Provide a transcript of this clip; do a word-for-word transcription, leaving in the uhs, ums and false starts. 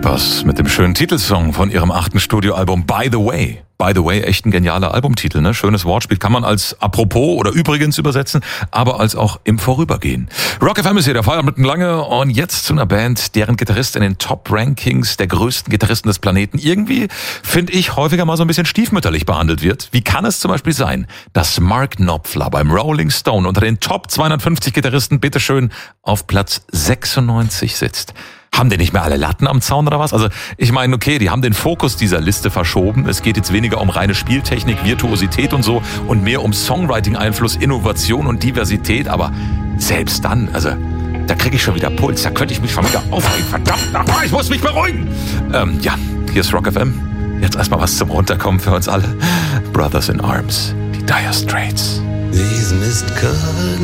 Peppers mit dem schönen Titelsong von ihrem achten Studioalbum By the Way. By the Way, echt ein genialer Albumtitel, ne? Schönes Wortspiel, kann man als apropos oder übrigens übersetzen, aber als auch im Vorübergehen. Rock F M ist hier, der Feierabend mit Lange, und jetzt zu einer Band, deren Gitarrist in den Top-Rankings der größten Gitarristen des Planeten irgendwie, finde ich, häufiger mal so ein bisschen stiefmütterlich behandelt wird. Wie kann es zum Beispiel sein, dass Mark Knopfler beim Rolling Stone unter den Top zweihundertfünfzig Gitarristen bitteschön auf Platz sechsundneunzig sitzt? Haben die nicht mehr alle Latten am Zaun oder was? Also ich meine, okay, die haben den Fokus dieser Liste verschoben. Es geht jetzt weniger um reine Spieltechnik, Virtuosität und so und mehr um Songwriting-Einfluss, Innovation und Diversität. Aber selbst dann, also da kriege ich schon wieder Puls. Da könnte ich mich schon wieder aufregen. Verdammt nochmal, ich muss mich beruhigen. Ähm, ja, hier ist Rock F M. Jetzt erstmal was zum Runterkommen für uns alle. Brothers in Arms, die Dire Straits. These mist-covered